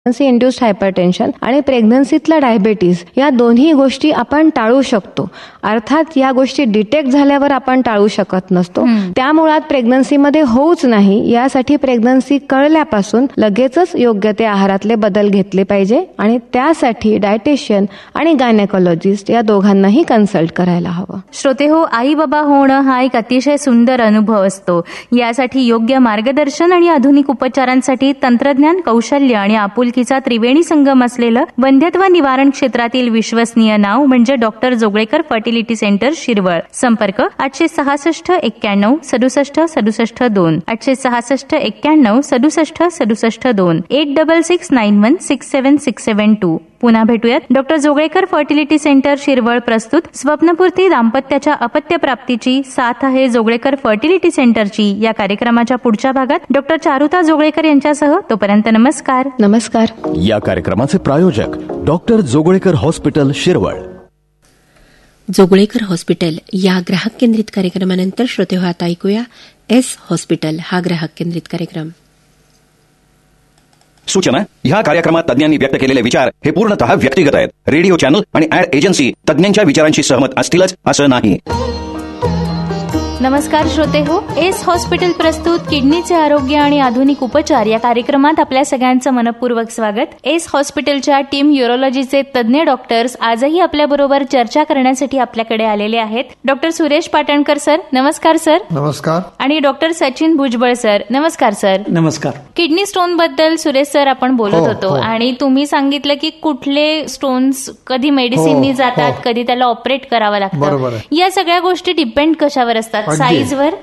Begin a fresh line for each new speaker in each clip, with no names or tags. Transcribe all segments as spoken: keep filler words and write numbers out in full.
Pregnancy induced hypertension आणि प्रेग्नन्सीतला diabetes या दोन्ही गोष्टी आपण टाळू शकतो. अर्थात या गोष्टी डिटेक्ट झाल्यावर आपण टाळू शकत नसतो. त्यामुळात प्रेग्नन्सीमध्ये होऊच नाही यासाठी प्रेग्नन्सी कळल्यापासून लगेचच योग्य ते आहारातले बदल घेतले पाहिजे आणि त्यासाठी डायटिशियन आणि गायनेकोलॉजिस्ट या दोघांनाही कन्सल्ट करायला हवं.
श्रोते हो, आई बाबा होणं हा एक अतिशय सुंदर अनुभव असतो. यासाठी योग्य मार्गदर्शन आणि आधुनिक उपचारांसाठी तंत्रज्ञान, कौशल्य आणि आपुलकीचा त्रिवेणी संगम असलेलं वंध्यत्व निवारण क्षेत्रातील विश्वसनीय नाव म्हणजे doctor Joglekar fertility centre Shirwal. संपर्क आठशे सहासष्ट एक्क्याण्णव सदुसष्ट सदुसष्ट दोन आठशे सहासष्ट एक्क्याण्णव सदुसष्ट सदुसष्ट दोन eight double six nine one six seven six seven to. पुन्हा भेटूयात. Doctor Joglekar fertility centre Shirwal प्रस्तुत स्वप्नपूर्ती दाम्पत्याच्या अपत्य प्राप्तीची साथ आहे जोगळेकर फर्टिलिटी सेंटरची या कार्यक्रमाच्या पुढच्या भागात डॉक्टर चारुता जोगळेकर यांच्यासह. तोपर्यंत नमस्कार.
नमस्कार.
या कार्यक्रमाचे प्रायोजक doctor Joglekar hospital Shirwal.
Joglekar hospital या ग्राहक केंद्रित कार्यक्रमानंतर श्रोते हो आता ऐकूया एस हॉस्पिटल हा ग्राहक केंद्रित कार्यक्रम.
सूचना: ह्या कार्यक्रमात तज्ञांनी व्यक्त केलेले विचार हे पूर्णतः व्यक्तिगत आहेत. रेडिओ चॅनल आणि ऍड एजन्सी तज्ञांच्या विचारांशी सहमत असतीलच असं नाही.
नमस्कार श्रोते हो, एस हॉस्पिटल प्रस्तुत किडनीचे आरोग्य आणि आधुनिक उपचार या कार्यक्रमात आपल्या सगळ्यांचं मनपूर्वक स्वागत. एस हॉस्पिटलच्या टीम युरोलॉजीचे तज्ञ डॉक्टर्स आजही आपल्याबरोबर चर्चा करण्यासाठी आपल्याकडे आलेले आहेत. डॉक्टर सुरेश पाटणकर सर, नमस्कार सर.
नमस्कार.
आणि डॉक्टर सचिन भुजबळ सर, नमस्कार सर.
नमस्कार.
किडनी स्टोन बद्दल सुरेश सर आपण बोलत
हो,
होतो
हो.
आणि तुम्ही सांगितलं की कुठले स्टोन्स कधी मेडिसिननी
हो,
जातात,
हो.
कधी त्याला ऑपरेट करावं
बरोबर
लागतं.
आहे.
या सगळ्या गोष्टी डिपेंड कशावर असतात? साईजवर.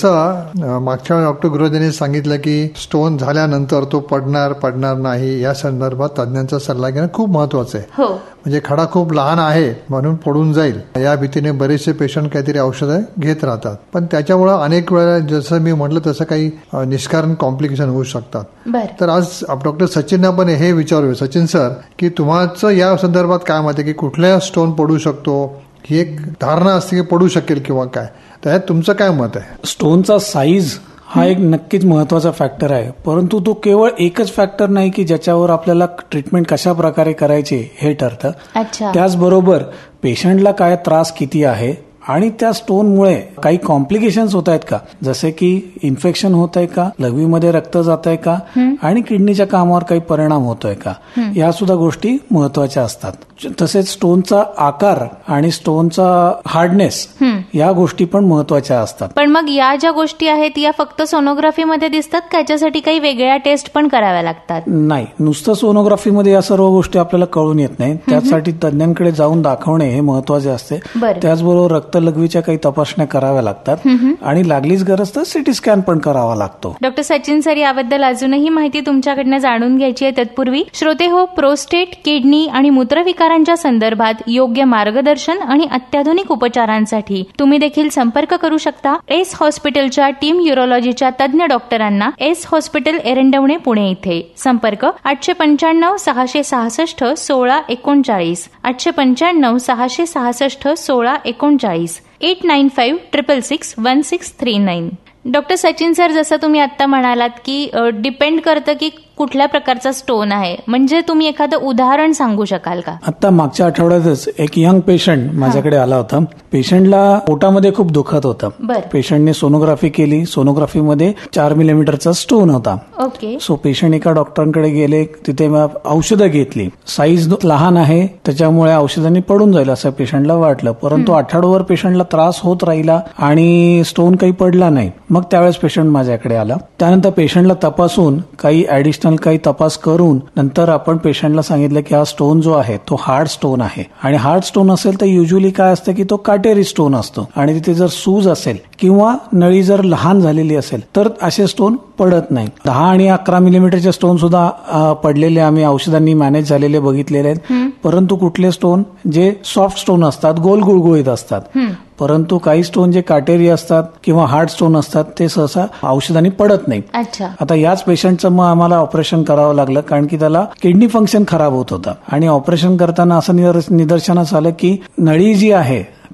जसं मागच्या डॉक्टर गुरुजींनी सांगितलं की स्टोन झाल्यानंतर तो पडणार पडणार नाही या संदर्भात तज्ञांचा सल्ला घेणं खूप महत्वाचं आहे.
हो.
म्हणजे खडा खूप लहान आहे म्हणून पडून जाईल या भीतीने बरेचसे पेशंट काहीतरी औषधं घेत राहतात. पण त्याच्यामुळे अनेक वेळा जसं मी म्हटलं तसं काही निष्कारण कॉम्प्लिकेशन होऊ शकतात. तर आज डॉक्टर सचिनना पण हे विचारूया. सचिन सर, की तुम्हाला या संदर्भात काय मत आहे की कुठल्या स्टोन पडू शकतो? ही एक धारणा असते की पडू शकेल किंवा काय, त्यात तुमचं काय मत आहे?
स्टोनचा साईज हा एक नक्कीच महत्वाचा फॅक्टर आहे, परंतु तो केवळ एकच फॅक्टर नाही की ज्याच्यावर आपल्याला ट्रीटमेंट कशा प्रकारे करायचे हे ठरतं. त्याचबरोबर पेशंटला काय त्रास किती आहे आणि त्या स्टोनमुळे काही कॉम्प्लिकेशन्स होत आहेत का, जसे की इन्फेक्शन होत आहे का, लघवीमध्ये रक्त जात आहे का आणि किडनीच्या कामावर काही परिणाम होतोय का, या सुद्धा गोष्टी महत्वाच्या असतात. तसेच स्टोनचा आकार आणि स्टोनचा हार्डनेस या गोष्टी पण महत्वाच्या असतात.
पण मग या ज्या गोष्टी आहेत या फक्त सोनोग्राफीमध्ये दिसतात का, याच्यासाठी काही वेगळ्या टेस्ट पण कराव्या लागतात?
नाही, नुसतं सोनोग्राफीमध्ये या सर्व गोष्टी आपल्याला कळून येत नाही. त्यासाठी तज्ञांकडे जाऊन दाखवणे हे महत्वाचे असते. त्याचबरोबर रक्त लघवीच्या काही तपासण्या कराव्या लागतात आणि लागलीच गरज तर सिटी स्कॅन पण करावा लागतो.
डॉक्टर सचिन सर, याबद्दल अजूनही माहिती तुमच्याकडनं जाणून घ्यायची आहे. तत्पूर्वी श्रोते हो, प्रोस्टेट, किडनी आणि मूत्रविकारांच्या संदर्भात योग्य मार्गदर्शन आणि अत्याधुनिक उपचारांसाठी तुम्ही देखील संपर्क करू शकता एस हॉस्पिटलच्या टीम युरोलॉजीच्या तज्ञ डॉक्टरांना. एस हॉस्पिटल एरंडवणे, पुणे इथे. संपर्क आठशे पंच्याण्णव सहाशे सहासष्ट सोळा एकोणचाळीस आठशे पंच्याण्णव सहाशे सहासष्ट सोळा एकोणचाळीस eight nine five triple six one six three nine. Doctor Sachin sir, जसं तुम्ही आता म्हणालात की डिपेंड करतं की कुठल्या प्रकारचा स्टोन आहे, म्हणजे तुम्ही एखादं उदाहरण सांगू शकाल का?
आता मागच्या आठवड्यातच एक यंग पेशंट माझ्याकडे आला होता. पेशंटला पोटामध्ये खूप दुखत होतं. पेशंटने सोनोग्राफी केली. सोनोग्राफीमध्ये चार मिलीमीटरचा स्टोन होता.
ओके.
सो पेशंट एका डॉक्टरांकडे गेले, तिथे औषधं घेतली. साईज लहान आहे त्याच्यामुळे औषधांनी पडून जाईल असं पेशंटला वाटलं, परंतु आठवड्यावर पेशंटला त्रास होत राहिला आणि स्टोन काही पडला नाही. मग त्यावेळेस पेशंट माझ्याकडे आला. त्यानंतर पेशंटला तपासून काही ऍडिशनल काही तपास करून नंतर आपण पेशंटला सांगितलं की हा स्टोन जो आहे तो हार्ड स्टोन आहे. आणि हार्ड स्टोन असेल तर युजली काय असतं की तो काटेरी स्टोन असतो आणि तिथे जर सूज असेल किंवा नळी जर लहान झालेली असेल तर असे स्टोन पडत नाही. दहा आणि अकरा मिलीमीटरचे स्टोन सुद्धा पडलेले आम्ही औषधांनी मॅनेज झालेले बघितलेले आहेत. परंतु कुठले स्टोन जे सॉफ्ट स्टोन असतात, गोल गुळगुळीत असतात, परंतु काही स्टोन जे काटेरी असतात किंवा हार्ड स्टोन असतात ते सहसा औषधांनी पडत नाही. आता याच पेशंटचं मग आम्हाला ऑपरेशन करावं लागलं, कारण की त्याला किडनी फंक्शन खराब होत होता आणि ऑपरेशन करताना असं निदर्शनास आलं की नळी जी आहे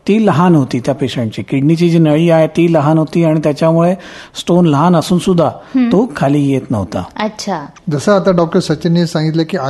ती लहान होती त्या पेशंटची. किडनीची जी नळी आहे ती लहान होती आणि त्याच्यामुळे स्टोन लहान असून सुद्धा तो खाली येत नव्हता.
अच्छा.
जसं आता डॉक्टर सचिनने सांगितलं की